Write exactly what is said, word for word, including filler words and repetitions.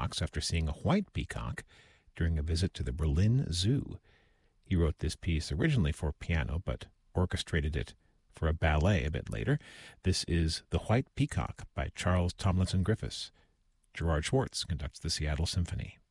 peacocks after seeing a white peacock during a visit to the Berlin Zoo. He wrote this piece originally for piano, but orchestrated it for a ballet a bit later. This is The White Peacock by Charles Tomlinson Griffiths. Gerard Schwartz conducts the Seattle Symphony.